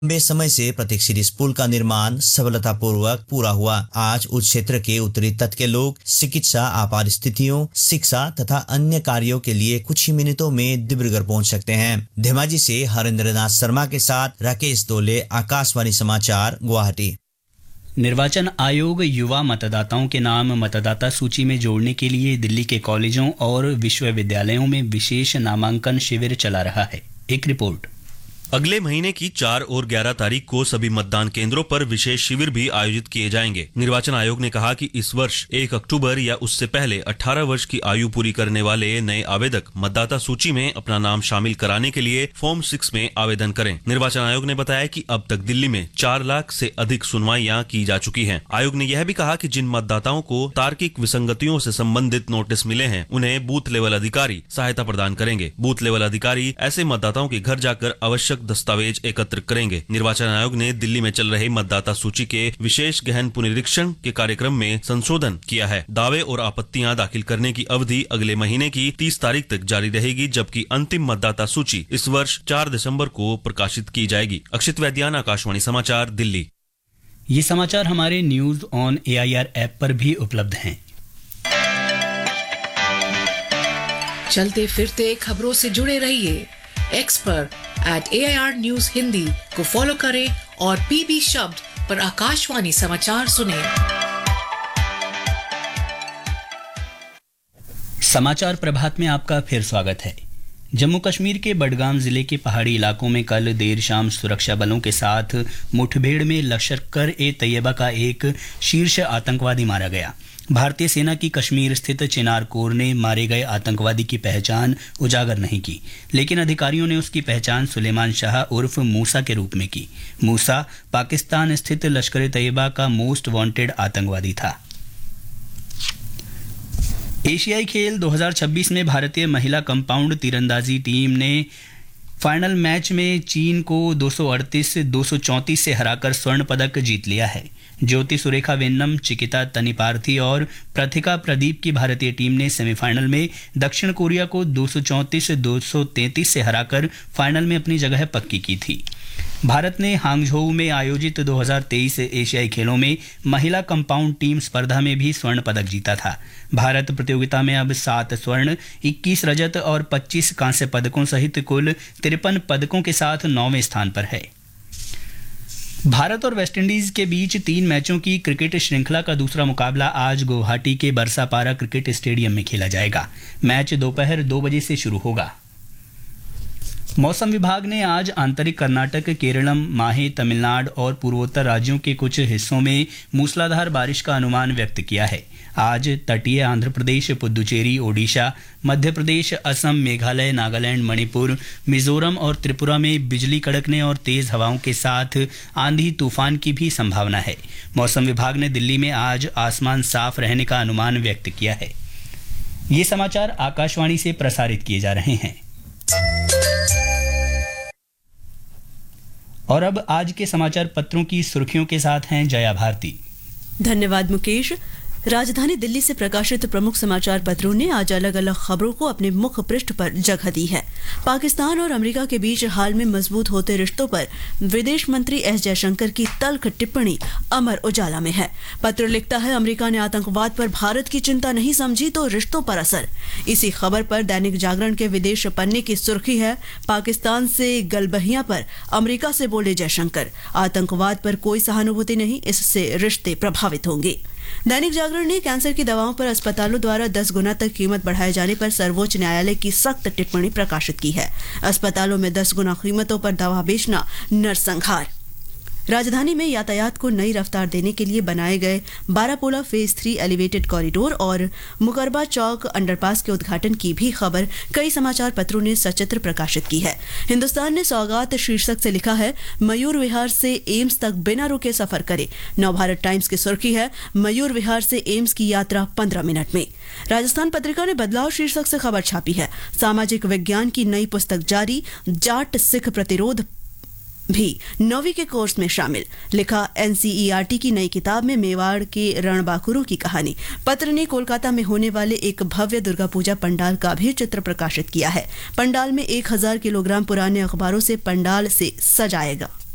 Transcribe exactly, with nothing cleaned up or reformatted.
लंबे समय से प्रतीक्षित इस पुल का निर्माण सफलतापूर्वक पूरा हुआ। आज उस क्षेत्र के उत्तरी तट के लोग चिकित्सा, आपात स्थितियों, शिक्षा तथा अन्य कार्यों के लिए कुछ ही मिनटों में डिब्रूगढ़ पहुंच सकते हैं। धेमाजी से हरेंद्र नाथ शर्मा के साथ राकेश दोले, आकाशवाणी समाचार, गुवाहाटी। निर्वाचन आयोग युवा मतदाताओं के नाम मतदाता सूची में जोड़ने के लिए दिल्ली के कॉलेजों और विश्वविद्यालयों में विशेष नामांकन शिविर चला रहा है। एक रिपोर्ट। अगले महीने की चार और ग्यारह तारीख को सभी मतदान केंद्रों पर विशेष शिविर भी आयोजित किए जाएंगे। निर्वाचन आयोग ने कहा कि इस वर्ष एक अक्टूबर या उससे पहले अठारह वर्ष की आयु पूरी करने वाले नए आवेदक मतदाता सूची में अपना नाम शामिल कराने के लिए फॉर्म सिक्स में आवेदन करें। निर्वाचन आयोग ने बताया कि अब तक दिल्ली में चार लाख से अधिक सुनवाइयां की जा चुकी हैं। आयोग ने यह भी कहा कि जिन मतदाताओं को तार्किक विसंगतियों से संबंधित नोटिस मिले हैं, उन्हें बूथ लेवल अधिकारी सहायता प्रदान करेंगे। बूथ लेवल अधिकारी ऐसे मतदाताओं के घर जाकर आवश्यक दस्तावेज एकत्र करेंगे। निर्वाचन आयोग ने दिल्ली में चल रहे मतदाता सूची के विशेष गहन पुनरीक्षण के कार्यक्रम में संशोधन किया है। दावे और आपत्तियां दाखिल करने की अवधि अगले महीने की तीस तारीख तक जारी रहेगी, जबकि अंतिम मतदाता सूची इस वर्ष चार दिसंबर को प्रकाशित की जाएगी। अक्षित वैद्यान, आकाशवाणी समाचार, दिल्ली। ये समाचार हमारे news on A I R app पर भी उपलब्ध हैं। चलते फिरते खबरों से जुड़े रहिए। एक्स पर eight A I R news Hindi को फॉलो करें और पीबी शब्द पर आकाशवाणी समाचार सुनें। समाचार प्रभात में आपका फिर स्वागत है। जम्मू कश्मीर के बडगाम जिले के पहाड़ी इलाकों में कल देर शाम सुरक्षा बलों के साथ मुठभेड़ में लश्कर ए तैयबा का एक शीर्ष आतंकवादी मारा गया। भारतीय सेना की कश्मीर स्थित चिनार कोर ने मारे गए आतंकवादी की पहचान उजागर नहीं की, लेकिन अधिकारियों ने उसकी पहचान सुलेमान शाह उर्फ मूसा के रूप में की। मूसा पाकिस्तान स्थित लश्कर ए तैयबा का मोस्ट वांटेड आतंकवादी था। एशियाई खेल दो हज़ार छब्बीस में भारतीय महिला कंपाउंड तीरंदाजी टीम ने फाइनल मैच में चीन को दो सौ अड़तीस दो सौ चौंतीस से हराकर स्वर्ण पदक जीत लिया है। ज्योति सुरेखा वेन्नम, चिकिता तनिपार्थी और प्रतिका प्रदीप की भारतीय टीम ने सेमीफाइनल में दक्षिण कोरिया को दो सौ चौंतीस दो सौ तैंतीस से हराकर फाइनल में अपनी जगह पक्की की थी। भारत ने हांगझोउ में आयोजित दो हज़ार तेईस एशियाई खेलों में महिला कंपाउंड टीम स्पर्धा में भी स्वर्ण पदक जीता था। भारत प्रतियोगिता में अब सात स्वर्ण, इक्कीस रजत और पच्चीस कांस्य पदकों सहित कुल तिरपन पदकों के साथ नौवें स्थान पर है। भारत और वेस्टइंडीज के बीच तीन मैचों की क्रिकेट श्रृंखला का दूसरा मुकाबला आज गुवाहाटी के बरसापारा क्रिकेट स्टेडियम में खेला जाएगा। मैच दोपहर दो बजे से शुरू होगा। मौसम विभाग ने आज आंतरिक कर्नाटक, केरलम, माहे, तमिलनाडु और पूर्वोत्तर राज्यों के कुछ हिस्सों में मूसलाधार बारिश का अनुमान व्यक्त किया है। आज तटीय आंध्र प्रदेश, पुदुचेरी, ओडिशा, मध्य प्रदेश, असम, मेघालय, नागालैंड, मणिपुर, मिजोरम और त्रिपुरा में बिजली कड़कने और तेज हवाओं के साथ आंधी तूफान की भी संभावना है। मौसम विभाग ने दिल्ली में आज आसमान साफ रहने का अनुमान व्यक्त किया है। ये समाचार आकाशवाणी से प्रसारित किए जा रहे हैं। और अब आज के समाचार पत्रों की सुर्खियों के साथ हैं जया भारती। धन्यवाद मुकेश। राजधानी दिल्ली से प्रकाशित प्रमुख समाचार पत्रों ने आज अलग अलग खबरों को अपने मुख्य पृष्ठ पर जगह दी है। पाकिस्तान और अमेरिका के बीच हाल में मजबूत होते रिश्तों पर विदेश मंत्री एस जयशंकर की तल्ख टिप्पणी अमर उजाला में है। पत्र लिखता है, अमेरिका ने आतंकवाद पर भारत की चिंता नहीं समझी तो रिश्तों पर असर। इसी खबर पर दैनिक जागरण के विदेश पन्ने की सुर्खी है, पाकिस्तान से गलबहियां पर अमेरिका से बोले जयशंकर, आतंकवाद पर कोई सहानुभूति नहीं, इससे रिश्ते प्रभावित होंगे। दैनिक जागरण ने कैंसर की दवाओं पर अस्पतालों द्वारा दस गुना तक कीमत बढ़ाए जाने पर सर्वोच्च न्यायालय की सख्त टिप्पणी प्रकाशित की है। अस्पतालों में दस गुना कीमतों पर दवा बेचना नरसंहार। राजधानी में यातायात को नई रफ्तार देने के लिए बनाए गए बारापोला फेज थ्री एलिवेटेड कॉरिडोर और मुकरबा चौक अंडरपास के उद्घाटन की भी खबर कई समाचार पत्रों ने सचित्र प्रकाशित की है। हिंदुस्तान ने सौगात शीर्षक से लिखा है, मयूर विहार से एम्स तक बिना रुके सफर करे। नवभारत टाइम्स की सुर्खी है, मयूर विहार से एम्स की यात्रा पंद्रह मिनट में। राजस्थान पत्रिका ने बदलाव शीर्षक से खबर छापी है, सामाजिक विज्ञान की नई पुस्तक जारी, जाट सिख प्रतिरोध भी नौवीं के कोर्स में शामिल। लिखा, एनसीईआरटी की नई किताब में मेवाड़ के रणबांकुरों की कहानी। पत्र ने कोलकाता में होने वाले एक भव्य दुर्गा पूजा पंडाल का भी चित्र प्रकाशित किया है। पंडाल में एक हजार किलोग्राम पुराने अखबारों से पंडाल से सजाएगा